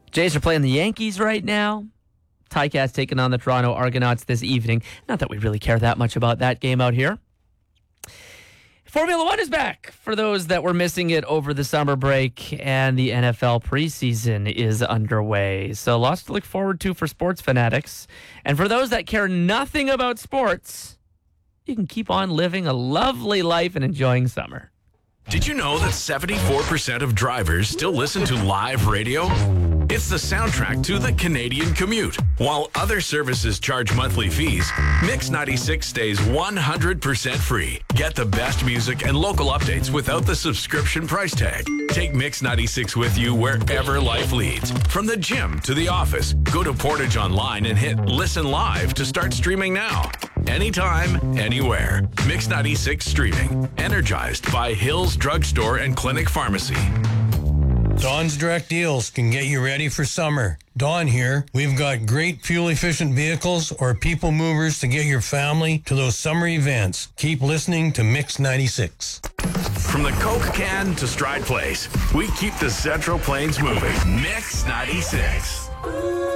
Jays are playing the Yankees right now. Ticats taking on the Toronto Argonauts this evening. Not that we really care that much about that game out here. Formula One is back for those that were missing it over the summer break, and the NFL preseason is underway. So lots to look forward to for sports fanatics. And for those that care nothing about sports, you can keep on living a lovely life and enjoying summer. Did you know that 74% of drivers still listen to live radio? It's the soundtrack to the Canadian commute. While other services charge monthly fees, Mix 96 stays 100% free. Get the best music and local updates without the subscription price tag. Take Mix 96 with you wherever life leads. From the gym to the office, go to Portage Online and hit Listen Live to start streaming now. Anytime, anywhere. Mix 96 streaming. Energized by Hills Drugstore and Clinic Pharmacy. Dawn's Direct Deals can get you ready for summer. Dawn here. We've got great fuel-efficient vehicles or people movers to get your family to those summer events. Keep listening to Mix 96. From the Coke can to Stride Place, we keep the Central Plains moving. Mix 96.